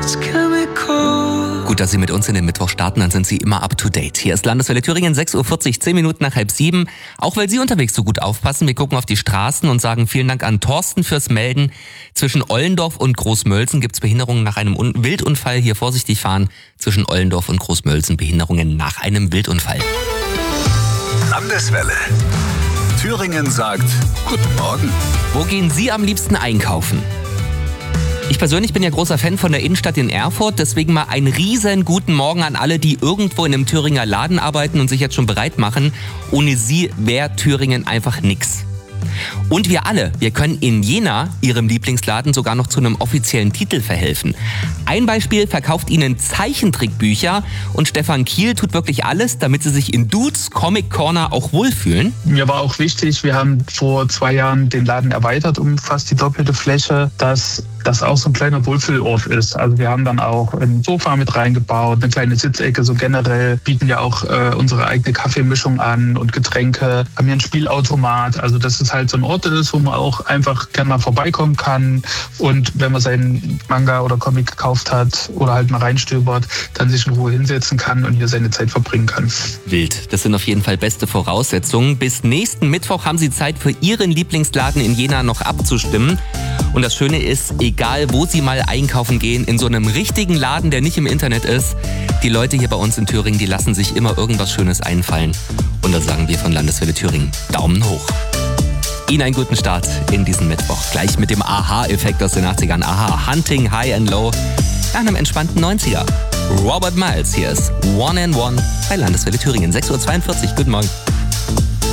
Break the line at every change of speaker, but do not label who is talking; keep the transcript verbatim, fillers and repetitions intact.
Gut, dass Sie mit uns in den Mittwoch starten, dann sind Sie immer up to date. Hier ist Landeswelle Thüringen, sechs Uhr vierzig, zehn Minuten nach halb sieben. Auch weil Sie unterwegs so gut aufpassen, wir gucken auf die Straßen und sagen vielen Dank an Thorsten fürs Melden. Zwischen Ollendorf und Großmölsen gibt es Behinderungen nach einem Un- Wildunfall. Hier vorsichtig fahren. Zwischen Ollendorf und Großmölsen Behinderungen nach einem Wildunfall.
Landeswelle. Thüringen sagt Guten Morgen.
Wo gehen Sie am liebsten einkaufen? Ich persönlich bin ja großer Fan von der Innenstadt in Erfurt, deswegen mal einen riesen guten Morgen an alle, die irgendwo in einem Thüringer Laden arbeiten und sich jetzt schon bereit machen. Ohne sie wäre Thüringen einfach nix. Und wir alle, wir können in Jena, Ihrem Lieblingsladen, sogar noch zu einem offiziellen Titel verhelfen. Ein Beispiel verkauft Ihnen Zeichentrickbücher und Stefan Kiel tut wirklich alles, damit Sie sich in Dudes Comic Corner auch wohlfühlen.
Mir war auch wichtig, wir haben vor zwei Jahren den Laden erweitert um fast die doppelte Fläche, dass das auch so ein kleiner Wohlfühlort ist. Also wir haben dann auch ein Sofa mit reingebaut, eine kleine Sitzecke. So generell bieten ja auch äh, unsere eigene Kaffeemischung an und Getränke. Haben hier ein Spielautomat. Also dass es halt so ein Ort ist, wo man auch einfach gerne mal vorbeikommen kann. Und wenn man seinen Manga oder Comic gekauft hat oder halt mal reinstöbert, dann sich in Ruhe hinsetzen kann und hier seine Zeit verbringen kann.
Wild. Das sind auf jeden Fall beste Voraussetzungen. Bis nächsten Mittwoch haben Sie Zeit, für Ihren Lieblingsladen in Jena noch abzustimmen. Und das Schöne ist, egal wo Sie mal einkaufen gehen, in so einem richtigen Laden, der nicht im Internet ist, die Leute hier bei uns in Thüringen, die lassen sich immer irgendwas Schönes einfallen. Und da sagen wir von Landeswelle Thüringen Daumen hoch. Ihnen einen guten Start in diesen Mittwoch. Gleich mit dem Aha-Effekt aus den achtzigern. Aha, Hunting High and Low nach einem entspannten neunziger. Robert Miles, hier ist One and One bei Landeswelle Thüringen. sechs Uhr zweiundvierzig, guten Morgen.